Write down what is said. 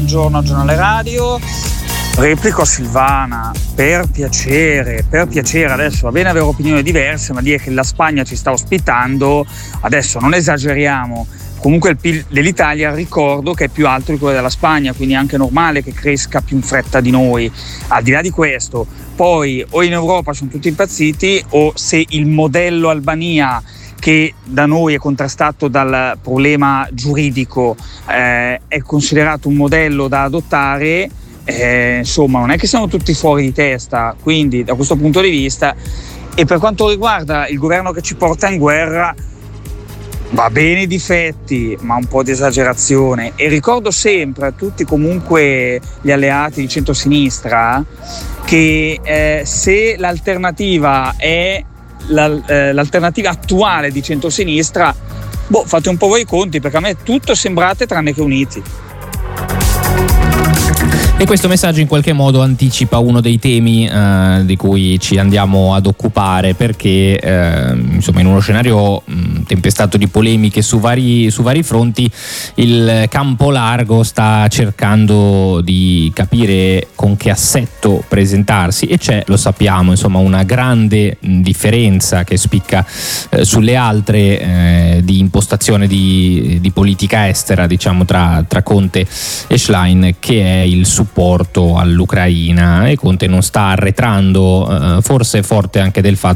buongiorno al giornale radio. Replico a Silvana, per piacere, adesso va bene avere opinioni diverse, ma dire che la Spagna ci sta ospitando, adesso non esageriamo. Comunque il PIL dell'Italia ricordo che è più alto di quello della Spagna, quindi è anche normale che cresca più in fretta di noi. Al di là di questo, poi o in Europa sono tutti impazziti, o se il modello Albania, che da noi è contrastato dal problema giuridico, è considerato un modello da adottare, insomma non è che siamo tutti fuori di testa. Quindi da questo punto di vista, e per quanto riguarda il governo che ci porta in guerra, va bene i difetti, ma un po' di esagerazione. E ricordo sempre a tutti comunque gli alleati di centrosinistra che se l'alternativa è l'alternativa attuale di centrosinistra, fate un po' voi i conti, perché a me tutto sembrate tranne che uniti. E questo messaggio in qualche modo anticipa uno dei temi di cui ci andiamo ad occupare, perché insomma in uno scenario tempestato di polemiche su vari fronti, il campo largo sta cercando di capire con che assetto presentarsi, e c'è, lo sappiamo, insomma una grande differenza che spicca sulle altre di impostazione di politica estera, diciamo, tra Conte e Schlein, che è il supporto all'Ucraina. E Conte non sta arretrando, forse forte anche del fatto